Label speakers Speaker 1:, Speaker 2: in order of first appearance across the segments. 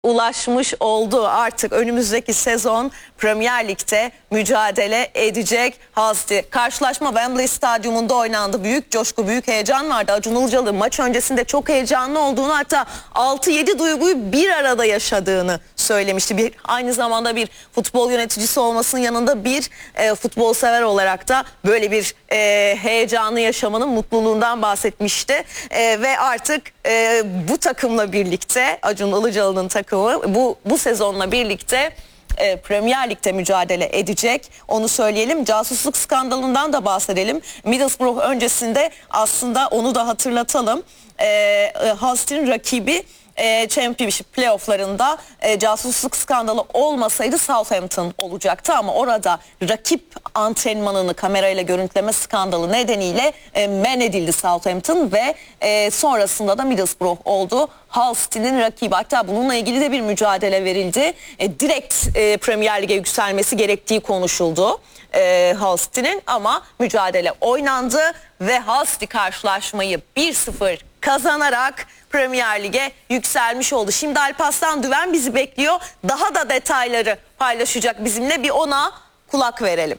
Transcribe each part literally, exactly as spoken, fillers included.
Speaker 1: ulaşmış oldu. Artık önümüzdeki sezon Premier Lig'de mücadele edecek Hull City. Karşılaşma Wembley Stadyumunda oynandı. Büyük coşku, büyük heyecan vardı. Acun Ilıcalı maç öncesinde çok heyecanlı olduğunu, hatta altı yedi duyguyu bir arada yaşadığını söylemişti. Bir, aynı zamanda bir futbol yöneticisi olmasının yanında bir e, futbol sever olarak da böyle bir e, heyecanı yaşamanın mutluluğundan bahsetmişti. E, ve artık e, bu takımla birlikte, Acun Ilıcalı'nın takımı bu, bu sezonla birlikte E, Premier Lig'de mücadele edecek. Onu söyleyelim. Casusluk skandalından da bahsedelim. Middlesbrough öncesinde aslında onu da hatırlatalım. E, e, Hull City'nin rakibi e, Championship playofflarında e, casusluk skandalı olmasaydı Southampton olacaktı, ama orada rakip antrenmanını kamerayla görüntüleme skandalı nedeniyle e, men edildi Southampton ve e, sonrasında da Middlesbrough oldu Hull City'nin rakibi. Hatta bununla ilgili de bir mücadele verildi. E, direkt e, Premier Lig'e yükselmesi gerektiği konuşuldu e, Hull City'nin, ama mücadele oynandı ve Hull City karşılaşmayı bir sıfır kazanarak Premier Lig'e yükselmiş oldu. Şimdi Alparslan Düven bizi bekliyor. Daha da detayları paylaşacak bizimle. Bir ona kulak verelim.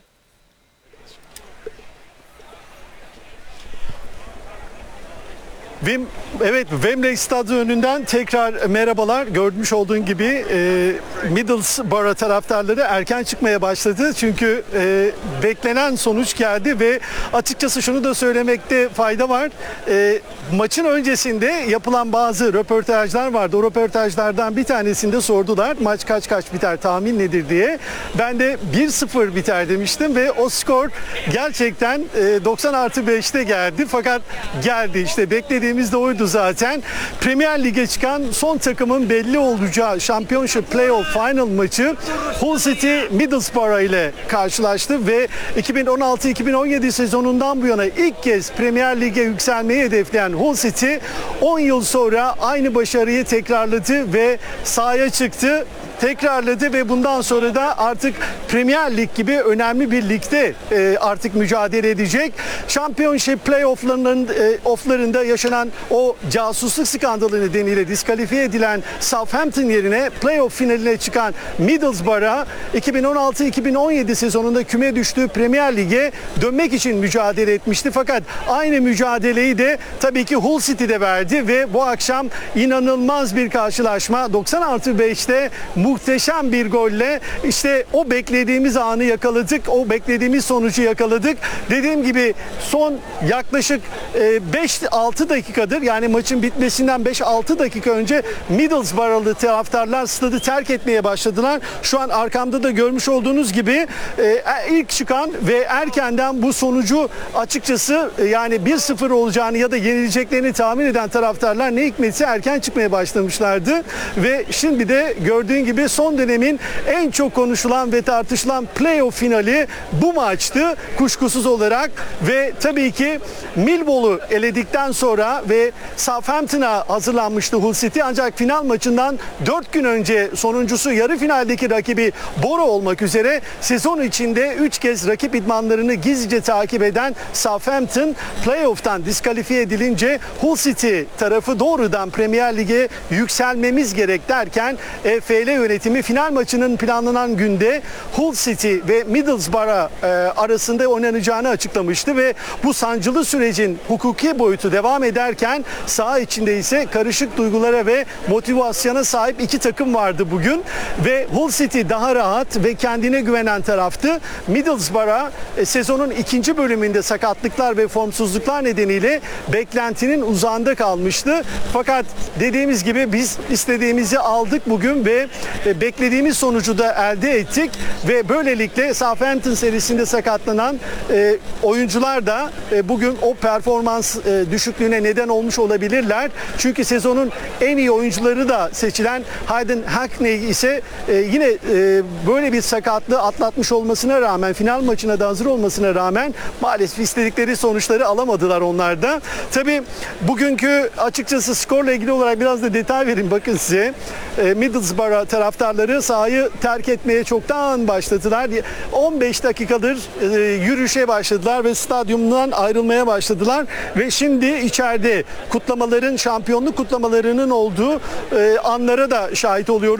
Speaker 2: Vim, evet, Wembley Stadı önünden tekrar merhabalar. Görmüş olduğun gibi e, Middlesbrough taraftarları erken çıkmaya başladı. Çünkü e, beklenen sonuç geldi ve açıkçası şunu da söylemekte fayda var. E, maçın öncesinde yapılan bazı röportajlar vardı. O röportajlardan bir tanesinde sordular maç kaç kaç biter, tahmin nedir diye. Ben de bir sıfır biter demiştim ve o skor gerçekten e, doksan artı beşte geldi. Fakat geldi, işte beklediğim de oydu zaten. Premier Lig'e çıkan son takımın belli olacağı Championship Playoff Final maçı Hull City Middlesbrough ile karşılaştı ve iki bin on altı iki bin on yedi sezonundan bu yana ilk kez Premier Lig'e yükselmeyi hedefleyen Hull City on yıl sonra aynı başarıyı tekrarladı ve sahaya çıktı. Tekrarladı ve bundan sonra da artık Premier Lig gibi önemli bir ligde e, artık mücadele edecek. Championship Playoff'larının e, off'larında yaşanan o casusluk skandalı nedeniyle diskalifiye edilen Southampton yerine playoff finaline çıkan Middlesbrough iki bin on altı iki bin on yedi sezonunda küme düştüğü Premier Lig'e dönmek için mücadele etmişti. Fakat aynı mücadeleyi de tabii ki Hull City'de verdi ve bu akşam inanılmaz bir karşılaşma. doksan artı beşte muhteşem bir golle işte o beklediğimiz anı yakaladık. O beklediğimiz sonucu yakaladık. Dediğim gibi son yaklaşık beş altı dakikadır, yani maçın bitmesinden beş altı dakika önce Middlesbrough'lı taraftarlar stadı terk etmeye başladılar. Şu an arkamda da görmüş olduğunuz gibi ilk çıkan ve erkenden bu sonucu açıkçası yani bir sıfır olacağını ya da yenileceklerini tahmin eden taraftarlar ne hikmetse erken çıkmaya başlamışlardı ve şimdi de gördüğün gibi son dönemin en çok konuşulan ve tartışılan playoff finali bu maçtı kuşkusuz olarak ve tabii ki Millwall'u eledikten sonra ve Southampton'a hazırlanmıştı Hull City, ancak final maçından dört gün önce sonuncusu yarı finaldeki rakibi Boro olmak üzere sezon içinde üç kez rakip idmanlarını gizlice takip eden Southampton playoff'tan diskalifiye edilince Hull City tarafı doğrudan Premier Lig'e yükselmemiz gerek derken E F L yönetimi final maçının planlanan günde Hull City ve Middlesbrough e, arasında oynanacağını açıklamıştı ve bu sancılı sürecin hukuki boyutu devam ederken saha içinde ise karışık duygulara ve motivasyona sahip iki takım vardı bugün ve Hull City daha rahat ve kendine güvenen taraftı. Middlesbrough e, sezonun ikinci bölümünde sakatlıklar ve formsuzluklar nedeniyle beklentinin uzağında kalmıştı. Fakat dediğimiz gibi biz istediğimizi aldık bugün ve e, beklediğimiz sonucu da elde ettik ve böylelikle Southampton serisinde sakatlanan e, oyuncular da e, bugün o performans e, düşüklüğüne neden olmuş olabilirler. Çünkü sezonun en iyi oyuncuları da seçilen Hayden Hackney ise e, yine e, böyle bir sakatlığı atlatmış olmasına rağmen, final maçına da hazır olmasına rağmen maalesef istedikleri sonuçları alamadılar onlar da. Tabii bugünkü açıkçası skorla ilgili olarak biraz da detay vereyim bakın size. E, Middlesbrough taraftarları sahayı terk etmeye çoktan başladılar. on beş dakikadır e, yürüyüşe başladılar ve stadyumdan ayrılmaya başladılar ve şimdi içeride kutlamaların, şampiyonluk kutlamalarının olduğu e, anlara da şahit oluyoruz.